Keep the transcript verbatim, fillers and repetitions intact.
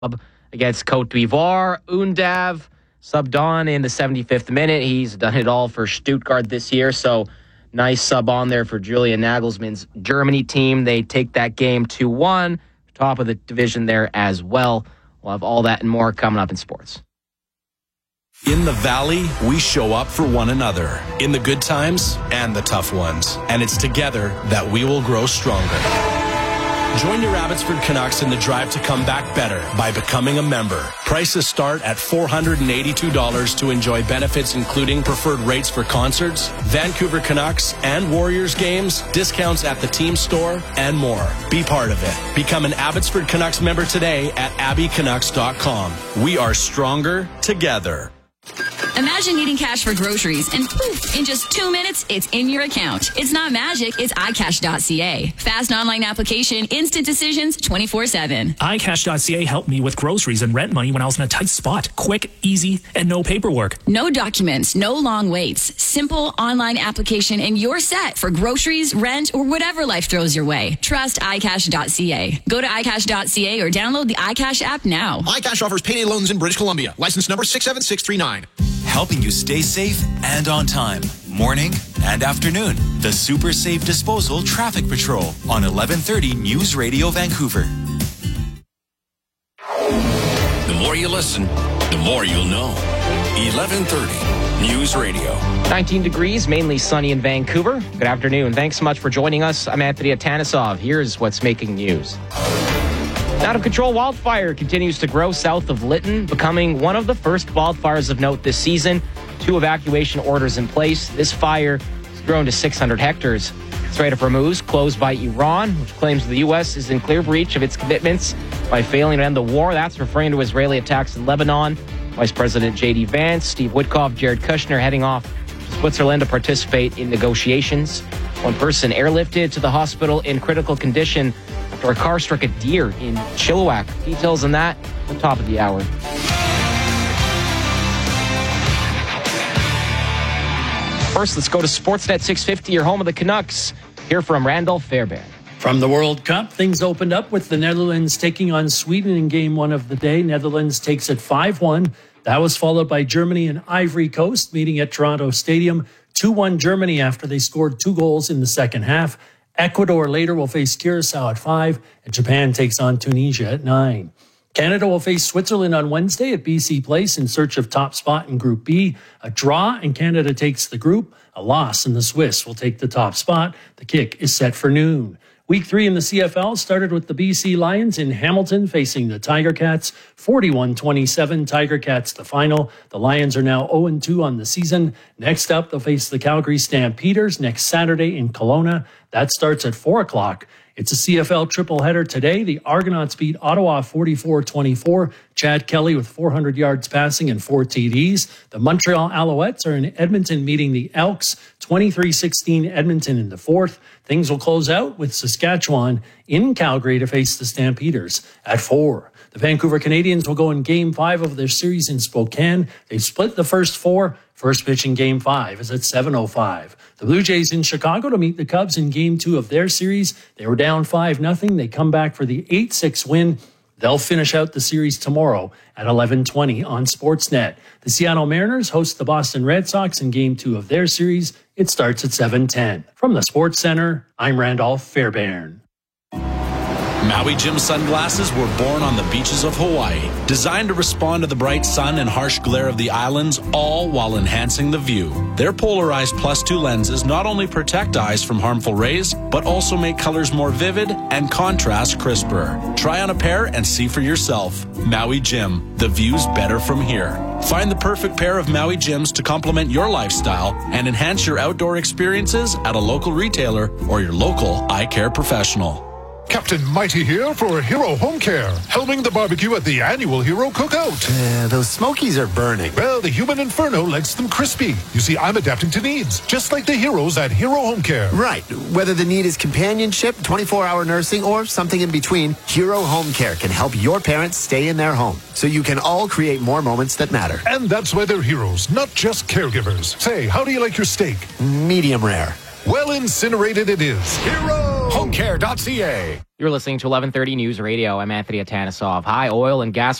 against Cote d'Ivoire. Undav subbed on in the seventy-fifth minute. He's done it all for Stuttgart this year, so nice sub on there for Julian Nagelsmann's Germany team. They take that game two one, top of the division there as well. We'll have all that and more coming up in sports. In the Valley, we show up for one another, in the good times and the tough ones. And it's together that we will grow stronger. Join your Abbotsford Canucks in the drive to come back better by becoming a member. Prices start at four hundred eighty-two dollars to enjoy benefits including preferred rates for concerts, Vancouver Canucks and Warriors games, discounts at the team store, and more. Be part of it. Become an Abbotsford Canucks member today at abby canucks dot com. We are stronger together. Imagine needing cash for groceries and poof, in just two minutes, it's in your account. It's not magic, it's i cash dot c a. Fast online application, instant decisions, twenty-four seven. i cash dot c a helped me with groceries and rent money when I was in a tight spot. Quick, easy, and no paperwork. No documents, no long waits. Simple online application and you're set for groceries, rent, or whatever life throws your way. Trust i cash dot c a. Go to i cash dot c a or download the iCash app now. iCash offers payday loans in British Columbia. License number six seven six three nine. Helping you stay safe and on time. Morning and afternoon. The Super Safe Disposal Traffic Patrol on eleven thirty News Radio Vancouver. The more you listen, the more you'll know. eleven thirty News Radio. nineteen degrees, mainly sunny in Vancouver. Good afternoon. Thanks so much for joining us. I'm Anthony Atanisov. Here's what's making news. Out of control wildfire continues to grow south of Lytton, becoming one of the first wildfires of note this season. Two evacuation orders in place. This fire has grown to six hundred hectares. Strait of Hormuz, closed by Iran, which claims the U S is in clear breach of its commitments by failing to end the war. That's referring to Israeli attacks in Lebanon. Vice President J D Vance, Steve Witkoff, Jared Kushner heading off to Switzerland to participate in negotiations. One person airlifted to the hospital in critical condition after a car struck a deer in Chilliwack. Details on that on top of the hour. First, let's go to Sportsnet six fifty, your home of the Canucks. Hear from Randolph Fairbairn. From the World Cup, things opened up with the Netherlands taking on Sweden in game one of the day. Netherlands takes it five one. That was followed by Germany and Ivory Coast meeting at Toronto Stadium. two one Germany after they scored two goals in the second half. Ecuador later will face Curacao at five, and Japan takes on Tunisia at nine. Canada will face Switzerland on Wednesday at B C Place in search of top spot in Group B. A draw and Canada takes the group. A loss and the Swiss will take the top spot. The kick is set for noon. Week three in the C F L started with the B C Lions in Hamilton facing the Tiger Cats. forty-one twenty-seven, Tiger Cats the final. The Lions are now oh and two on the season. Next up, they'll face the Calgary Stampeders next Saturday in Kelowna. That starts at four o'clock. It's a C F L triple header today. The Argonauts beat Ottawa forty-four twenty-four. Chad Kelly with four hundred yards passing and four T Ds. The Montreal Alouettes are in Edmonton meeting the Elks. twenty-three sixteen Edmonton in the fourth. Things will close out with Saskatchewan in Calgary to face the Stampeders at four. The Vancouver Canadians will go in Game five of their series in Spokane. They split the first four. First pitch in Game five is at seven oh five. The Blue Jays in Chicago to meet the Cubs in Game two of their series. They were down five nothing. They come back for the eight six win. They'll finish out the series tomorrow at eleven twenty on Sportsnet. The Seattle Mariners host the Boston Red Sox in Game two of their series. It starts at seven ten. From the Sports Center, I'm Randolph Fairbairn. Maui Jim sunglasses were born on the beaches of Hawaii, designed to respond to the bright sun and harsh glare of the islands, all while enhancing the view. Their polarized plus two lenses not only protect eyes from harmful rays, but also make colors more vivid and contrast crisper. Try on a pair and see for yourself. Maui Jim, the view's better from here. Find the perfect pair of Maui Jims to complement your lifestyle and enhance your outdoor experiences at a local retailer or your local eye care professional. Captain Mighty here for Hero Home Care, helming the barbecue at the annual Hero Cookout. Uh, those Smokies are burning. Well, the human inferno likes them crispy. You see, I'm adapting to needs, just like the heroes at Hero Home Care. Right. Whether the need is companionship, twenty-four hour nursing, or something in between, Hero Home Care can help your parents stay in their home, so you can all create more moments that matter. And that's why they're heroes, not just caregivers. Say, how do you like your steak? Medium rare. Well incinerated it is. Hero! Homecare dot c a. You're listening to eleven thirty News Radio. I'm Anthony Atanasov. High oil and gas